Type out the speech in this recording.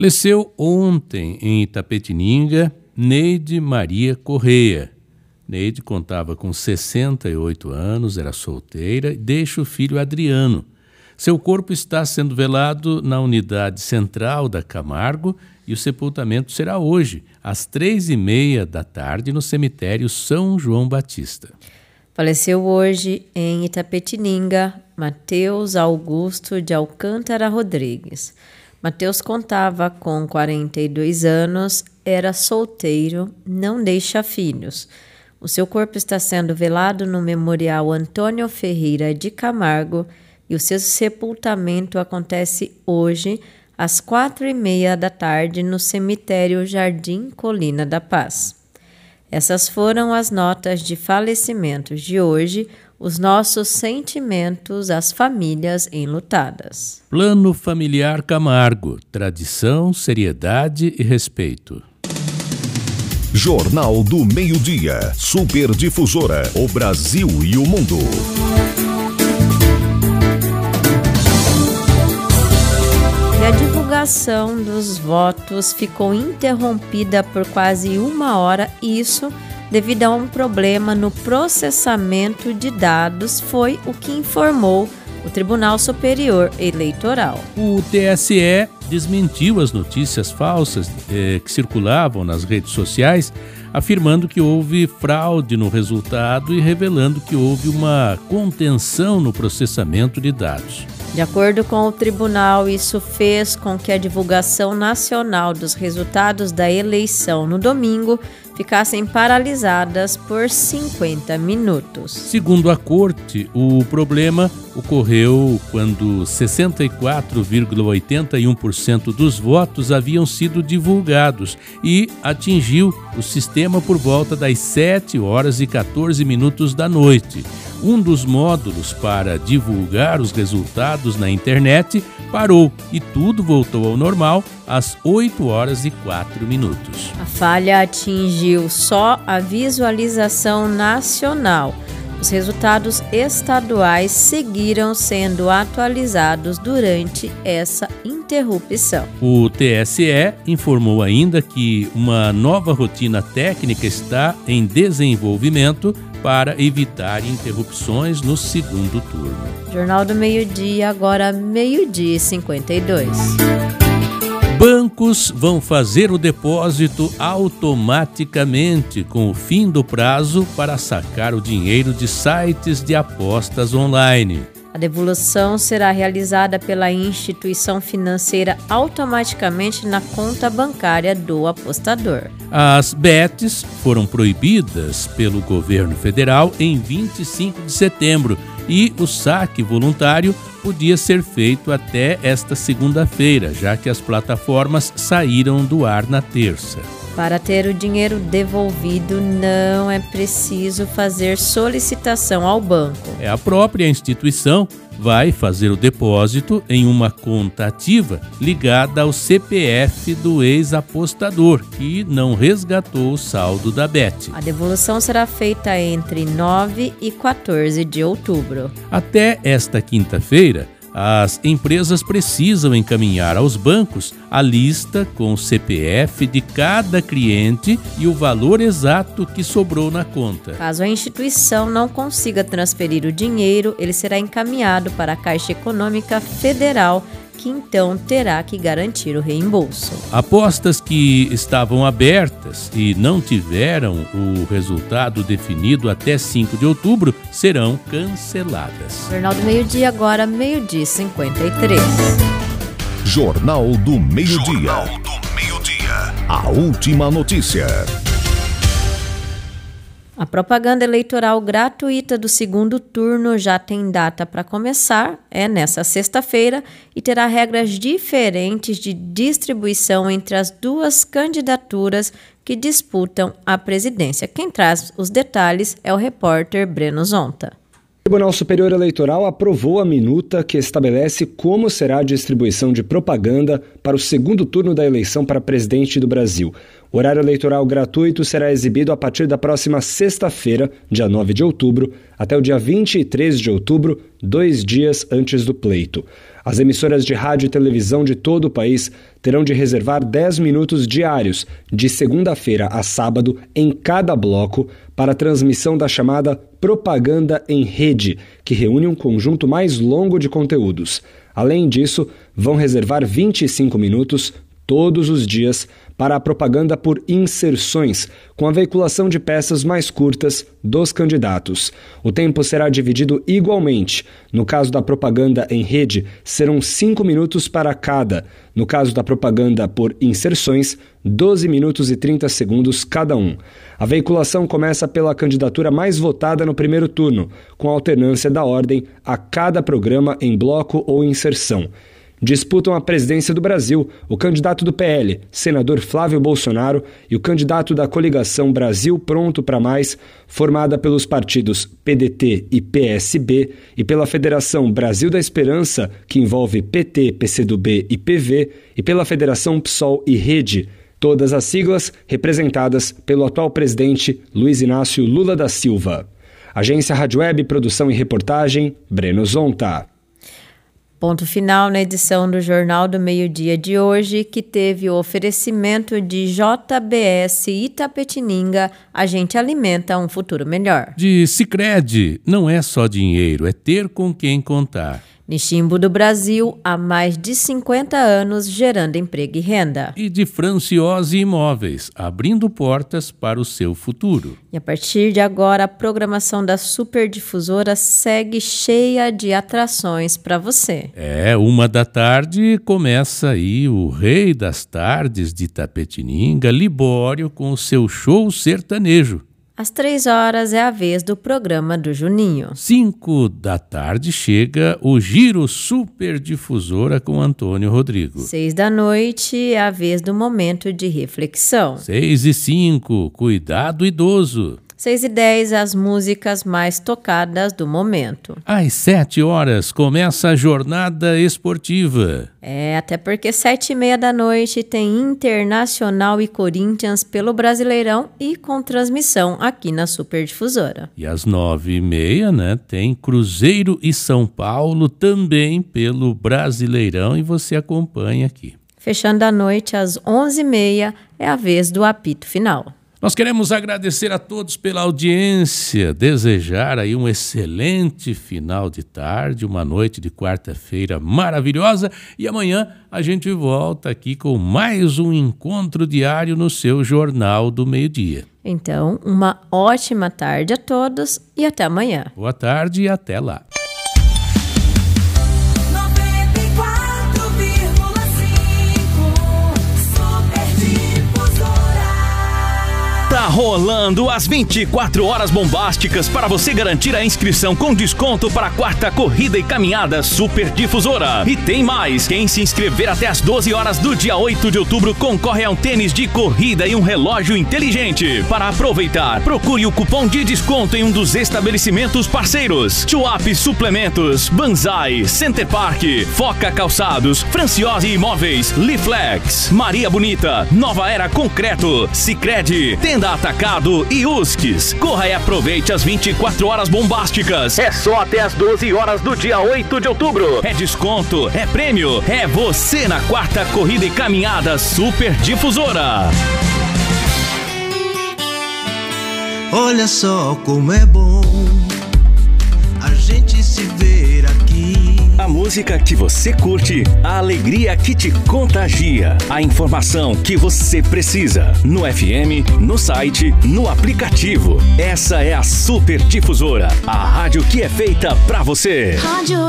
Faleceu ontem em Itapetininga Neide Maria Correia. Neide contava com 68 anos, era solteira e deixa o filho Adriano. Seu corpo está sendo velado na unidade central da Camargo e o sepultamento será hoje, às 3h30 da tarde, no cemitério São João Batista. Faleceu hoje em Itapetininga Mateus Augusto de Alcântara Rodrigues. Mateus contava com 42 anos, era solteiro, não deixa filhos. O seu corpo está sendo velado no Memorial Antônio Ferreira de Camargo e o seu sepultamento acontece hoje, às 4h30 da tarde, no cemitério Jardim Colina da Paz. Essas foram as notas de falecimentos de hoje, os nossos sentimentos às famílias enlutadas. Plano Familiar Camargo, tradição, seriedade e respeito. Jornal do Meio-Dia, Superdifusora, o Brasil e o mundo. E a divulgação dos votos ficou interrompida por quase 1 hora, isso devido a um problema no processamento de dados, foi o que informou o Tribunal Superior Eleitoral. O TSE desmentiu as notícias falsas que circulavam nas redes sociais, afirmando que houve fraude no resultado e revelando que houve uma contenção no processamento de dados. De acordo com o tribunal, isso fez com que a divulgação nacional dos resultados da eleição no domingo ficassem paralisadas por 50 minutos. Segundo a corte, o problema ocorreu quando 64,81% dos votos haviam sido divulgados e atingiu o sistema por volta das 7h14 da noite. Um dos módulos para divulgar os resultados na internet parou e tudo voltou ao normal às 8h04. A falha atingiu só a visualização nacional. Os resultados estaduais seguiram sendo atualizados durante essa interrupção. O TSE informou ainda que uma nova rotina técnica está em desenvolvimento para evitar interrupções no segundo turno. Jornal do Meio-Dia, agora 12h52. Bancos vão fazer o depósito automaticamente com o fim do prazo para sacar o dinheiro de sites de apostas online. A devolução será realizada pela instituição financeira automaticamente na conta bancária do apostador. As bets foram proibidas pelo governo federal em 25 de setembro e o saque voluntário podia ser feito até esta segunda-feira, já que as plataformas saíram do ar na terça. Para ter o dinheiro devolvido, não é preciso fazer solicitação ao banco. A própria instituição vai fazer o depósito em uma conta ativa ligada ao CPF do ex-apostador, que não resgatou o saldo da bet. A devolução será feita entre 9 e 14 de outubro. Até esta quinta-feira, as empresas precisam encaminhar aos bancos a lista com o CPF de cada cliente e o valor exato que sobrou na conta. Caso a instituição não consiga transferir o dinheiro, ele será encaminhado para a Caixa Econômica Federal, que então terá que garantir o reembolso. Apostas que estavam abertas e não tiveram o resultado definido até 5 de outubro serão canceladas. Jornal do Meio-Dia, agora 12h53. Jornal do Meio-Dia. A última notícia. A propaganda eleitoral gratuita do segundo turno já tem data para começar, nessa sexta-feira, e terá regras diferentes de distribuição entre as duas candidaturas que disputam a presidência. Quem traz os detalhes é o repórter Breno Zonta. O Tribunal Superior Eleitoral aprovou a minuta que estabelece como será a distribuição de propaganda para o segundo turno da eleição para presidente do Brasil. O horário eleitoral gratuito será exibido a partir da próxima sexta-feira, dia 9 de outubro, até o dia 23 de outubro, 2 dias antes do pleito. As emissoras de rádio e televisão de todo o país terão de reservar 10 minutos diários, de segunda-feira a sábado, em cada bloco, para a transmissão da chamada propaganda em rede, que reúne um conjunto mais longo de conteúdos. Além disso, vão reservar 25 minutos todos os dias para a propaganda por inserções, com a veiculação de peças mais curtas dos candidatos. O tempo será dividido igualmente. No caso da propaganda em rede, serão 5 minutos para cada. No caso da propaganda por inserções, 12 minutos e 30 segundos cada um. A veiculação começa pela candidatura mais votada no primeiro turno, com alternância da ordem a cada programa em bloco ou inserção. Disputam a presidência do Brasil o candidato do PL, senador Flávio Bolsonaro, e o candidato da coligação Brasil Pronto para Mais, formada pelos partidos PDT e PSB, e pela Federação Brasil da Esperança, que envolve PT, PCdoB e PV, e pela Federação PSOL e Rede, todas as siglas representadas pelo atual presidente Luiz Inácio Lula da Silva. Agência Rádio Web, produção e reportagem, Breno Zonta. Ponto final na edição do Jornal do Meio-Dia de hoje, que teve o oferecimento de JBS Itapetininga, a gente alimenta um futuro melhor. De Sicredi, não é só dinheiro, é ter com quem contar. Niximbo do Brasil, há mais de 50 anos, gerando emprego e renda. E de Franciose Imóveis, abrindo portas para o seu futuro. E a partir de agora, a programação da Superdifusora segue cheia de atrações para você. 1h começa aí o Rei das Tardes de Itapetininga, Libório, com o seu show sertanejo. Às 3h é a vez do programa do Juninho. 5h chega o Giro Superdifusora com Antônio Rodrigo. 6h é a vez do Momento de Reflexão. 6h05, Cuidado Idoso. 6h10, as músicas mais tocadas do momento. Às 7h começa a jornada esportiva. Até porque 7h30 tem Internacional e Corinthians pelo Brasileirão e com transmissão aqui na Superdifusora. E às 9h30, tem Cruzeiro e São Paulo também pelo Brasileirão e você acompanha aqui. Fechando a noite, às 11h30 é a vez do apito final. Nós queremos agradecer a todos pela audiência, desejar aí um excelente final de tarde, uma noite de quarta-feira maravilhosa e amanhã a gente volta aqui com mais um encontro diário no seu Jornal do Meio-Dia. Então, uma ótima tarde a todos e até amanhã. Boa tarde e até lá. Tá rolando as 24 horas bombásticas para você garantir a inscrição com desconto para a 4ª Corrida e Caminhada Superdifusora. E tem mais, quem se inscrever até as 12h do dia 8 de outubro concorre a um tênis de corrida e um relógio inteligente. Para aproveitar, procure o cupom de desconto em um dos estabelecimentos parceiros: Chuap Suplementos, Banzai, Center Park, Foca Calçados, Franciose Imóveis, Liflex, Maria Bonita, Nova Era Concreto, Sicredi, Tenda Atacado e USCs. Corra e aproveite as 24 horas bombásticas. É só até as 12h do dia 8 de outubro. É desconto, é prêmio, é você na 4ª Corrida e Caminhada Superdifusora. Olha só como é bom a gente se ver aqui. A música que você curte, a alegria que te contagia, a informação que você precisa. No FM, no site, no aplicativo. Essa é a Superdifusora, a rádio que é feita pra você. Rádio